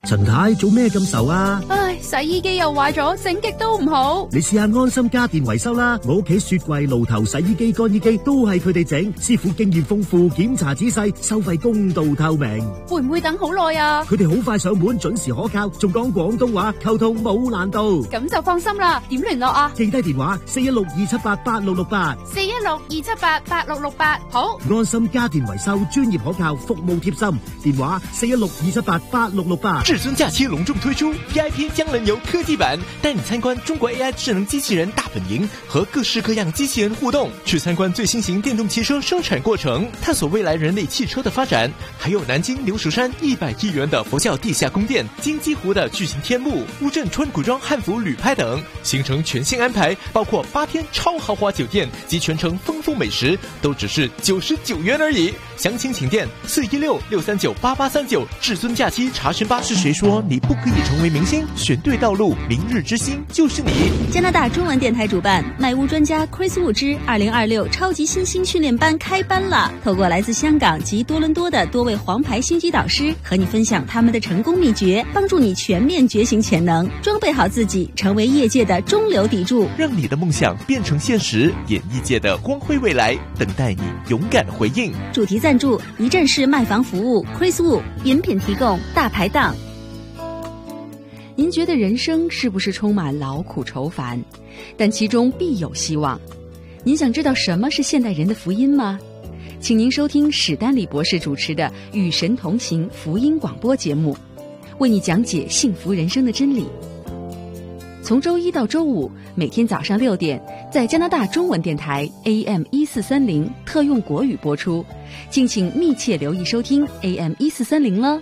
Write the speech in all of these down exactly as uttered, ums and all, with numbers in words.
陳太做咩咁愁啊？ 唉，洗衣機又壞咗，整極都唔好。 你試下安心家電維修啦，我屋企雪櫃、爐頭、洗衣機、乾衣機都係佢哋整，師傅經驗豐富，檢查仔細，收費公道透明。 會唔會等好耐啊？ 佢哋好快上門，準時可靠，仲講廣東話，溝通冇難度。 咁就放心啦。點聯絡啊？ 記低電話四一六二七八八六六八， 四一六二七八八六六八。好， 安心家電維修，專業可靠，服務貼心。電話四一六二七八八六六八。 至尊假期隆重推出 V I P 江轮游科技版，带你参观中国 A I 智能机器人大本营，和各式各样机器人互动，去参观最新型电动汽车生产过程，探索未来人类汽车的发展。还有南京流石山一百亿元的佛教地下宫殿，金鸡湖的巨型天幕，乌镇川古庄汉服旅拍等，行程全新安排，包括八天超豪华酒店及全程丰富美食，都只是九十九元而已。详情请电四一六六三九八八三九，至尊假期查询吧。是谁说你不可以成为明星？选对道路，明日之星就是你。 加拿大中文电台主办卖屋专家 Chris Wu 之二零二六超级新星训练班开班了。透过来自香港及多伦多的多位黄牌星级导师，和你分享他们的成功秘诀，帮助你全面觉醒潜能，装备好自己，成为业界的中流砥柱， 让你的梦想变成现实。演艺界的光辉未来，等待你勇敢回应。 主题赞助一站式卖房服务 Chris Wu， 饮品提供大排档。 您觉得人生是不是充满劳苦愁烦？但其中必有希望。您想知道什么是现代人的福音吗？请您收听史丹利博士主持的《与神同行》福音广播节目，为你讲解幸福人生的真理。从周一到周五，每天早上六点，在加拿大中文电台 A M 一四三零特用国语播出，敬请密切留意收听 A M 一四三零了。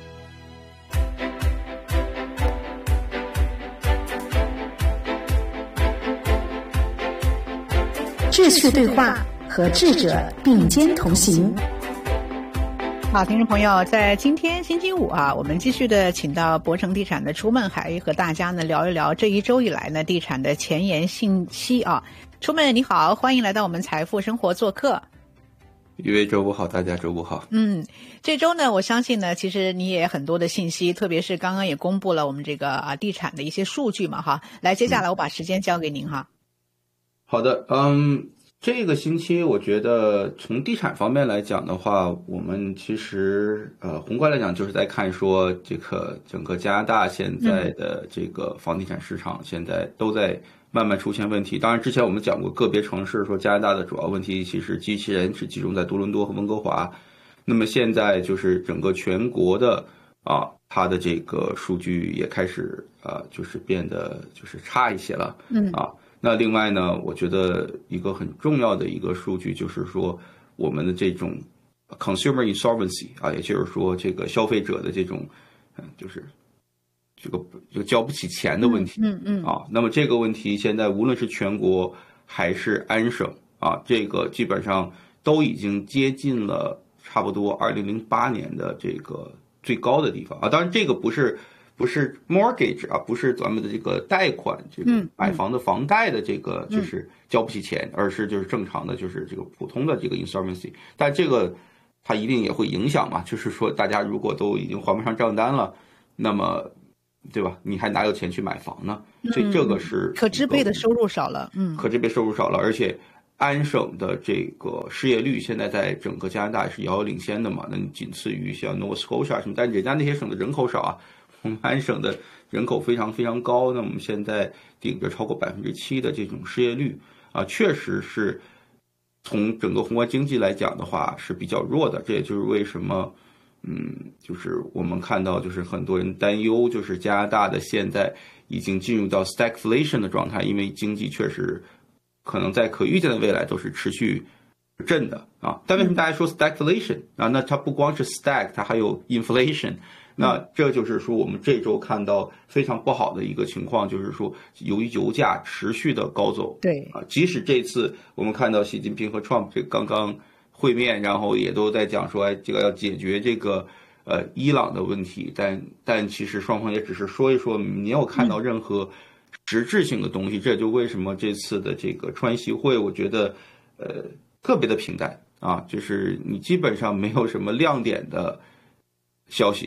智趣对话，和智者并肩同行。好，听众朋友，在今天星期五啊，我们继续的请到博城地产的楚梦海和大家呢聊一聊这一周以来呢地产的前沿信息啊。楚梦你好，欢迎来到我们财富生活做客。 一位周五好，大家周五好。 嗯，这周呢，我相信呢，其实你也很多的信息，特别是刚刚也公布了我们这个啊地产的一些数据嘛哈。来，接下来我把时间交给您哈。 嗯、好的，嗯。这个星期我觉得从地产方面来讲的话，我们其实呃宏观来讲就是在看说这个整个加拿大现在的这个房地产市场现在都在慢慢出现问题。当然之前我们讲过个别城市说加拿大的主要问题其实机器人只集中在多伦多和温哥华，那么现在就是整个全国的啊它的这个数据也开始啊就是变得就是差一些了。嗯啊。那另外呢，我觉得一个很重要的一个数据就是说，我们的这种 consumer insolvency 啊，也就是说这个消费者的这种，嗯，就是这个就交不起钱的问题，嗯嗯啊，那么这个问题现在无论是全国还是安省啊，这个基本上都已经接近了差不多二零零八年的这个最高的地方啊，当然这个不是。不是 mortgage 啊，不是咱们的这个贷款，这个买房的房贷的这个就是交不起钱，而是就是正常的就是这个普通的这个 insolvency， 但这个它一定也会影响嘛，就是说大家如果都已经还不上账单了，那么对吧？你还哪有钱去买房呢？所以这个是可支配的收入少了，嗯， 可支配收入少了，而且安省的这个失业率现在在整个加拿大是遥遥领先的嘛，那仅次于像 Nova Scotia 什么，但人家那些省的人口少啊。我们安省的人口非常非常高，那我们现在顶着超过百分之七的这种失业率啊，确实是从整个宏观经济来讲的话是比较弱的。这也就是为什么，嗯，就是我们看到就是很多人担忧，就是加拿大的现在已经进入到 stagflation 的状态，因为经济确实可能在可预见的未来都是持续振的啊。但为什么大家说 stagflation 啊？那它不光是 stag， 它还有 inflation。那这就是说我们这周看到非常不好的一个情况，就是说由于油价持续的高走， 对啊，即使这次我们看到习近平和 Trump 这刚刚会面，然后也都在讲说，哎，这个要解决这个呃伊朗的问题，但但其实双方也只是说一说，没有看到任何实质性的东西。这就为什么这次的这个川习会，我觉得呃特别的平淡啊，就是你基本上没有什么亮点的消息。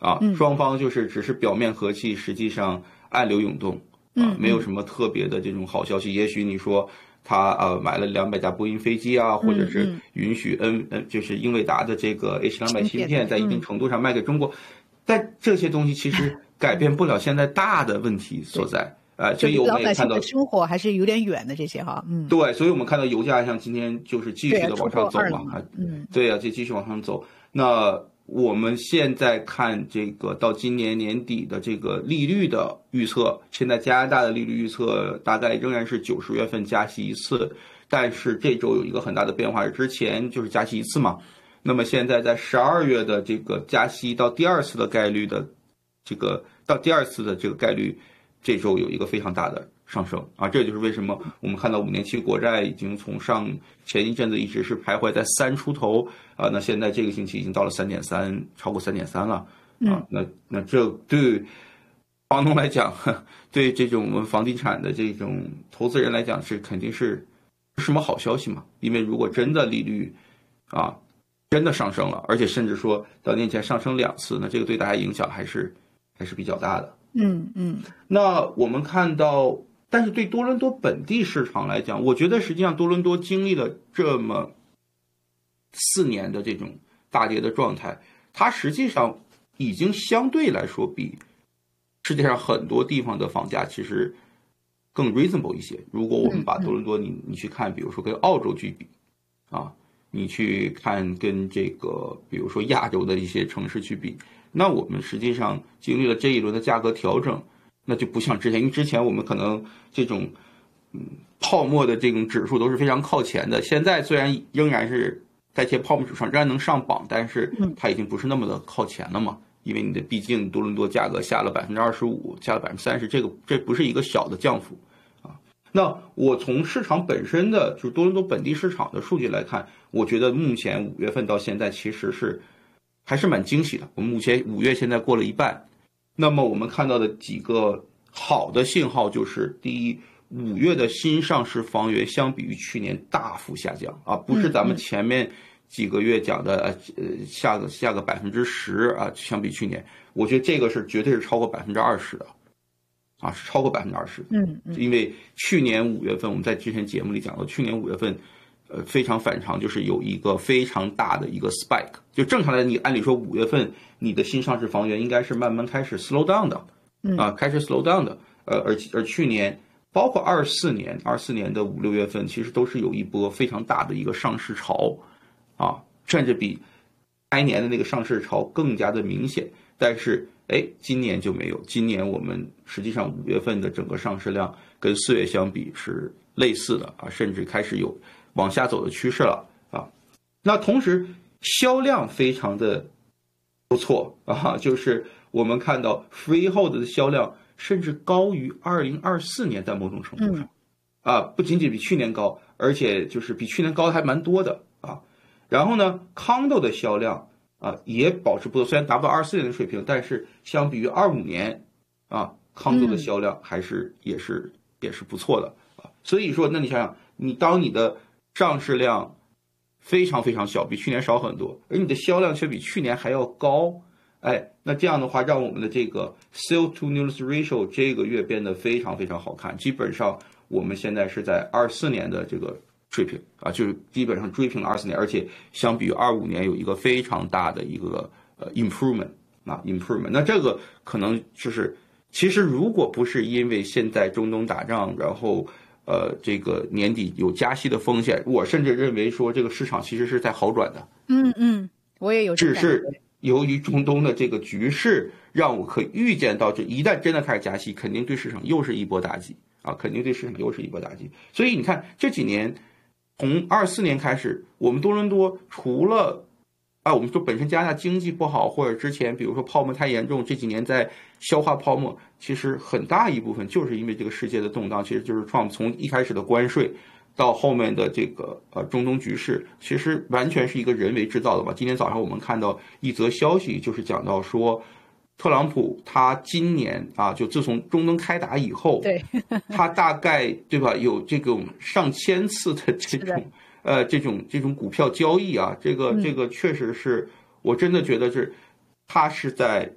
啊， 嗯、 双方就是只是表面和气，实际上暗流涌动啊，没有什么特别的这种好消息。也许你说他呃买了两百架波音飞机啊，或者是允许 N 呃就是英伟达的这个 H 两百芯片在一定程度上卖给中国，但这些东西其实改变不了现在大的问题所在。呃，所以我们也看到生活还是有点远的这些哈，嗯， 对，所以我们看到油价像今天就是继续的往上走嘛， 嗯， 对啊，就继续往上走。那我们现在看这个到今年年底的这个利率的预测，现在加拿大的利率预测大概仍然是九十月份加息一次，但是这周有一个很大的变化，之前就是加息一次嘛，那么现在在十二月的这个加息到第二次的概率的这个到第二次的这个概率。这周有一个非常大的上升啊，这就是为什么我们看到五年期国债已经从上前一阵子一直是徘徊在三出头啊，那现在这个星期已经到了三点三，超过三点三了啊，那那这对房东来讲，对这种我们房地产的这种投资人来讲是肯定是什么好消息嘛？因为如果真的利率啊真的上升了，而且甚至说到年前上升两次，那这个对大家影响还是还是比较大的。 嗯嗯， 那我们看到，但是对多伦多本地市场来讲，我觉得实际上多伦多经历了这么四年的这种大跌的状态，它实际上已经相对来说比世界上很多地方的房价其实更 reasonable 一些。如果我们把多伦多你你去看，比如说跟澳洲去比啊，你去看跟这个比如说亚洲的一些城市去比。那我们实际上经历了这一轮的价格调整，那就不像之前，因为之前我们可能这种嗯泡沫的这种指数都是非常靠前的，现在虽然仍然是在这些泡沫指数上仍然能上榜，但是它已经不是那么的靠前了嘛，因为你的毕竟多伦多价格下了百分之二十五，下了百分之三十，这个这不是一个小的降幅啊。那我从市场本身的就是多伦多本地市场的数据来看，我觉得目前五月份到现在其实是。还是蛮惊喜的。我们目前五月现在过了一半，那么我们看到的几个好的信号就是，第一，五月的新上市房源相比于去年大幅下降啊，不是咱们前面几个月讲的呃下个下个百分之十啊，相比去年，我觉得这个是绝对是超过百分之二十的，啊，是超过百分之二十。 嗯嗯， 因为去年五月份我们在之前节目里讲到，去年五月份。呃，非常反常，就是有一个非常大的一个 spike， 就正常来，你按理说五月份你的新上市房源应该是慢慢开始 slow down 的，啊，开始 slow down 的，呃，而而去年包括二四年、二四年的五六月份，其实都是有一波非常大的一个上市潮，啊，甚至比开年的那个上市潮更加的明显。但是，哎，今年就没有，今年我们实际上五月份的整个上市量跟四月相比是类似的啊，甚至开始有。往下走的趋势了啊，那同时销量非常的不错啊，就是我们看到 Freehold 的销量甚至高于二零二四年，在某种程度上，啊，不仅仅比去年高，而且就是比去年高的还蛮多的啊。然后呢 ，Condo 的销量啊也保持不错，虽然达不到二四年的水平，但是相比于二五年啊 ，Condo 的销量还是也是也是不错的啊。所以说，那你想想，你当你的上市量非常非常小，比去年少很多，而你的销量却比去年还要高，哎，那这样的话，让我们的这个 sale to newest ratio 这个月变得非常非常好看。基本上我们现在是在二四年的这个水平啊，就是基本上追平了二四年，而且相比于二五年有一个非常大的一个呃 improvement 啊 improvement。那这个可能就是，其实如果不是因为现在中东打仗，然后呃，这个年底有加息的风险，我甚至认为说这个市场其实是在好转的。 嗯嗯，我也有这只是由于中东的这个局势，让我可以预见到，这一旦真的开始加息，肯定对市场又是一波打击啊，肯定对市场又是一波打击。所以你看这几年，从二四年开始，我们多伦多除了啊，我们说本身加拿大经济不好，或者之前比如说泡沫太严重，这几年在消化泡沫，其实很大一部分就是因为这个世界的动荡，其实就是 Trump 从一开始的关税到后面的这个呃中东局势，其实完全是一个人为制造的吧。今天早上我们看到一则消息，就是讲到说，特朗普他今年啊，就自从中东开打以后， 对， 他大概对吧，有这种上千次的这种。呃，这种这种股票交易啊，这个这个确实是我真的觉得是，他是在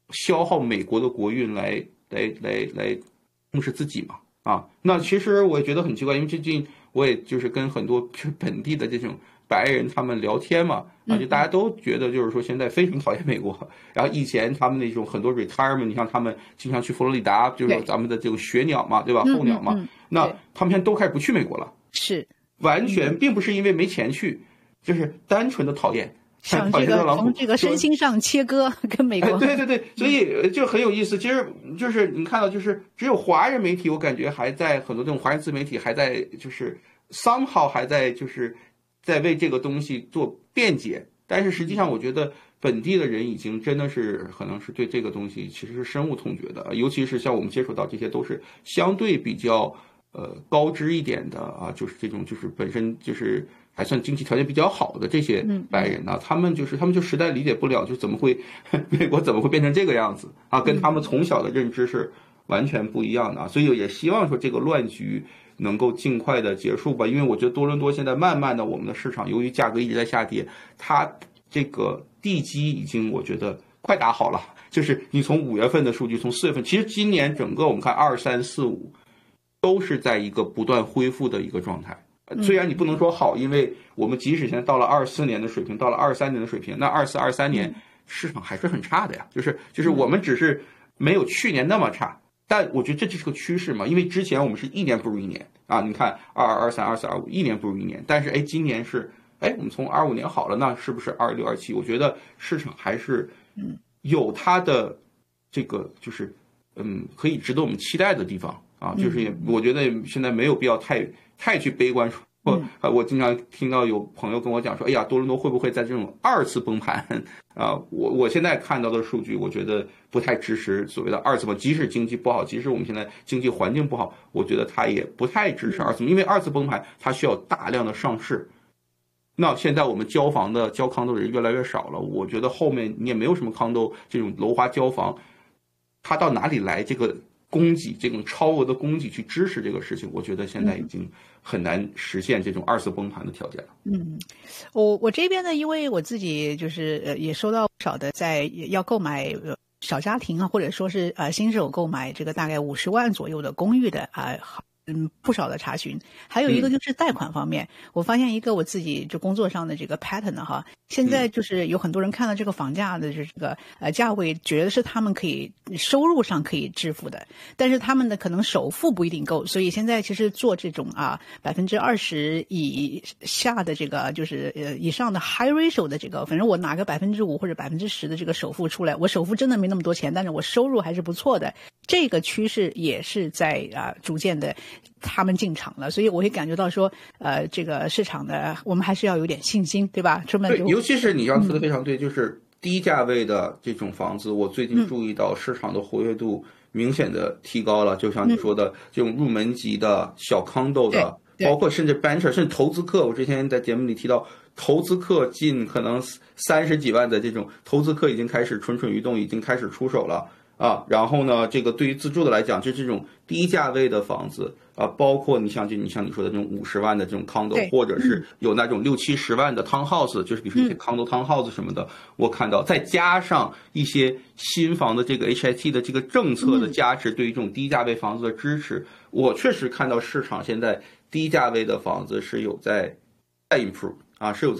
消耗美国的国运来来来来重视自己嘛。啊，那其实我也觉得很奇怪，因为最近我也就是跟很多本地的这种白人他们聊天嘛，啊，就大家都觉得就是说现在非常讨厌美国。然后以前他们那种很多 retirement， 你像他们经常去佛罗里达，就是咱们的这个雪鸟嘛，对吧？候鸟嘛，那他们现在都开始不去美国了， 是完全并不是因为没钱去，就是单纯的讨厌。 像这个从这个身心上切割跟美国， 对对对，所以就很有意思。其实就是你看到，就是只有华人媒体，我感觉还在很多这种华人自媒体还在就是 somehow 还在就是在为这个东西做辩解，但是实际上我觉得本地的人已经真的是可能是对这个东西其实是深恶痛绝的，尤其是像我们接触到这些都是相对比较呃高知一点的啊，就是这种就是本身就是还算经济条件比较好的这些白人呢、啊，他们就是他们就实在理解不了，就怎么会美国怎么会变成这个样子啊？跟他们从小的认知是完全不一样的啊！所以也希望说这个乱局能够尽快的结束吧，因为我觉得多伦多现在慢慢的我们的市场由于价格一直在下跌，它这个地基已经我觉得快打好了。就是你从五月份的数据，从四月份，其实今年整个我们看二三四五都是在一个不断恢复的一个状态。虽然你不能说好，因为我们即使现在到了二四年的水平，到了二三年的水平，那二四二三年市场还是很差的呀。就是就是我们只是没有去年那么差，但我觉得这就是个趋势嘛。因为之前我们是一年不如一年啊，你看二二二三二四二五一年不如一年，但是哎，今年是哎我们从二五年好了，那是不是二六二七？我觉得市场还是有它的这个就是嗯可以值得我们期待的地方啊。就是也我觉得现在没有必要太。太去悲观说，我我经常听到有朋友跟我讲说，哎呀，多伦多会不会在这种二次崩盘啊？我我现在看到的数据，我觉得不太支持所谓的二次崩盘。即使经济不好，即使我们现在经济环境不好，我觉得它也不太支持二次，因为二次崩盘它需要大量的上市。那现在我们交房的交康斗的人越来越少了，我觉得后面你也没有什么康斗这种楼花交房，它到哪里来这个？供给这种超额的供给去支持这个事情，我觉得现在已经很难实现这种二次崩盘的条件了。 嗯，我我这边呢，因为我自己就是呃也收到不少的在要购买小家庭啊，或者说是呃新手购买这个大概五十万左右的公寓的啊。呃嗯，不少的查询，还有一个就是贷款方面，嗯、我发现一个我自己就工作上的这个 pattern 哈，现在就是有很多人看到这个房价的这个呃价位，觉得是他们可以收入上可以支付的，但是他们的可能首付不一定够，所以现在其实做这种啊百分之二十以下的这个就是呃以上的 high ratio 的这个，反正我拿个百分之五或者百分之十的这个首付出来，我首付真的没那么多钱，但是我收入还是不错的，这个趋势也是在啊逐渐的。他们进场了，所以我会感觉到说，呃，这个市场的我们还是要有点信心，对吧？对， 尤其是你刚说的非常对，嗯、就是低价位的这种房子，我最近注意到市场的活跃度明显的提高了。嗯、就像你说的，这种入门级的小康斗的，包括甚至 Bancher， 甚至投资客，我之前在节目里提到，投资客近可能三十几万的这种投资客已经开始蠢蠢欲动，已经开始出手了。啊，然后呢，这个对于自住的来讲，就这种低价位的房子啊，包括你像就你像你说的这种五十万的这种 condo， 或者是有那种六七十万的 townhouse， 就是比如说一些 condo townhouse 什么的，我看到再加上一些新房的这个 H I T 的这个政策的加持，对于这种低价位房子的支持，我确实看到市场现在低价位的房子是有在在 improve 啊，是有在